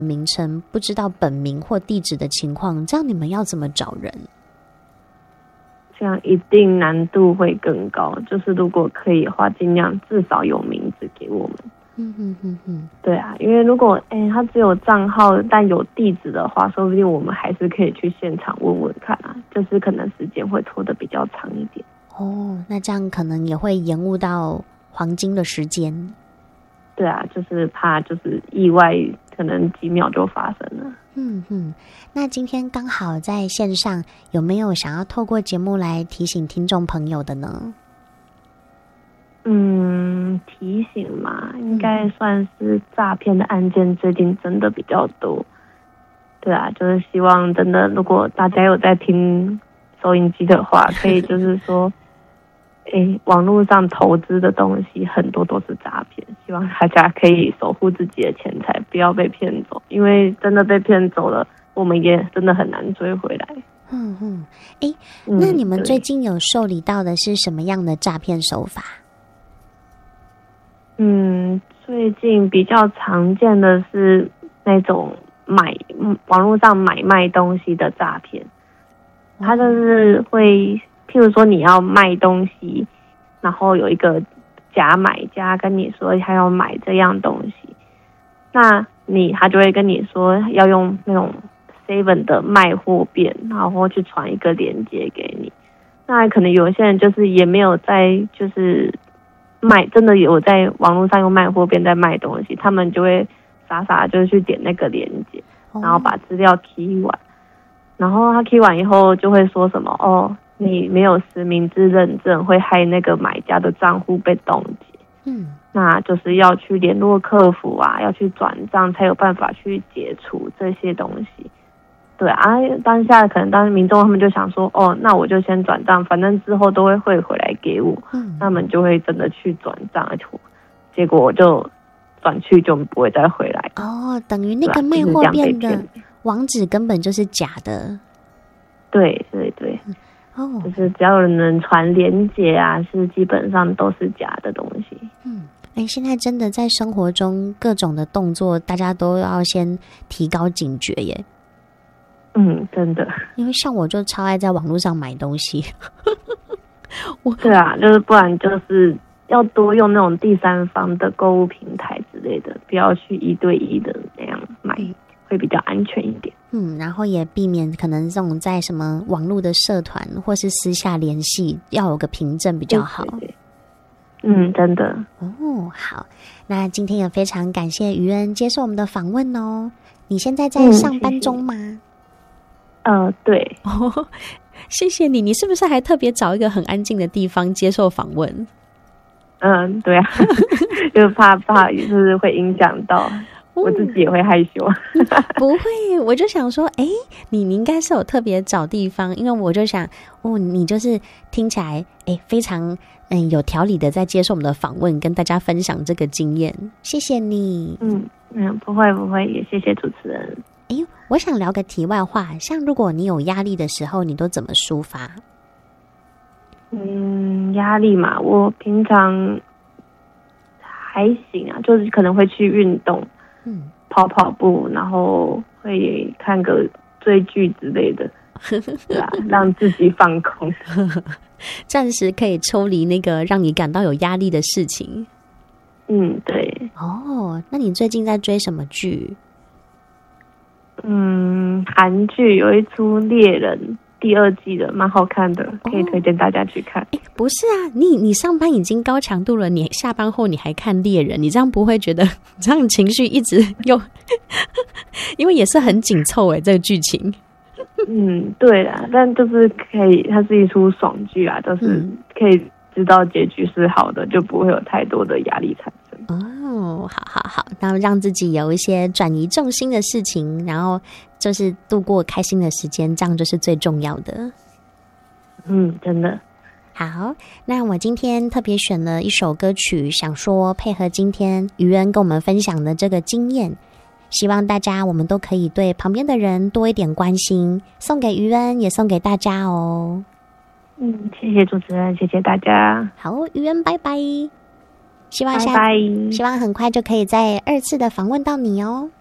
名称，不知道本名或地址的情况，这样你们要怎么找人？ 这样一定难度会更高，就是如果可以的话，尽量至少有名字给我们。对啊，因为如果他只有账号但有地址的话，说不定我们还是可以去现场问问看啊，就是可能时间会拖得比较长一点。 那这样可能也会延误到黄金的时间。 对啊，就是怕就是意外，可能几秒就发生了。 那今天刚好在线上，有没有想要透过节目来提醒听众朋友的呢？ 提醒嘛，应该算是诈骗的案件最近真的比较多。对啊，就是希望真的，如果大家有在听收音机的话，可以就是说网络上投资的东西很多都是诈骗，希望大家可以守护自己的钱财，不要被骗走，因为真的被骗走了，我们也真的很难追回来。 那你们最近有受理到的是什么样的诈骗手法？ 最近比较常见的是那种网络上买卖东西的诈骗，他就是会，譬如说你要卖东西，然后有一个假买家跟你说他要买这样东西，那他就会跟你说要用那种 7 的卖货店，然后去传一个链接给你。那可能有些人就是也没有在就是真的有在网络上用卖货店在卖东西，他们就会傻傻就是去点那个链接，然后把资料 key 完，然后他 key 完以后就会说什么你没有实名制认证，会害那个买家的账户被冻结。那就是要去联络客服啊，要去转账才有办法去解除这些东西。对啊，当下可能当时民众他们就想说那我就先转账，反正之后都会汇回来给我。他们就会真的去转账，结果就转去就不会再回来。 等于那个卖货店的网址根本就是假的。 对，就是只要有人传连结啊，是基本上都是假的东西。 现在真的在生活中各种的动作，大家都要先提高警觉耶。 真的， 因为像我就超爱在网络上买东西。 对啊，就是不然就是要多用那种第三方的购物平台之类的，不要去1对1的那样买，会比较安全一点。 然后也避免可能这种在什么网络的社团或是私下联系，要有个凭证比较好。 对，真的。 好，那今天也非常感谢于恩接受我们的访问哦。你现在在上班中吗？ 谢谢。对。 谢谢你。你是不是还特别找一个很安静的地方接受访问？ 对啊，就怕就是会影响到我自己，也会害羞。 不会，我就想说，你应该是有特别找地方，因为我就想，你就是听起来非常有条理的在接受我们的访问，跟大家分享这个经验。谢谢你。 不会，也谢谢主持人。 我想聊个题外话，像如果你有压力的时候，你都怎么抒发？ 压力嘛，我平常还行啊，就是可能会去运动，跑步，然后会看个追剧之类的，对啊，让自己放空， 暂时可以抽离那个让你感到有压力的事情。 对。 那你最近在追什么剧？ 韩剧有一出《猎人》第2季的，蛮好看的，可以推荐大家去看。 不是啊，你上班已经高强度了，你下班后你还看《猎人》，你这样不会觉得这样情绪一直又因为也是很紧凑这个剧情。 对啦，但就是可以，它是一出爽剧啊，就是可以知道结局是好的，就不会有太多的压力产生。 好，那让自己有一些转移重心的事情，然后就是度过开心的时间，这样就是最重要的。 真的。 好，那我今天特别选了一首歌曲，想说配合今天于恩跟我们分享的这个经验，希望大家我们都可以对旁边的人多一点关心，送给于恩，也送给大家哦。 谢谢主持人，谢谢大家。 好，于恩，拜拜。希望拜拜。 希望很快就可以再2次的访问到你哦。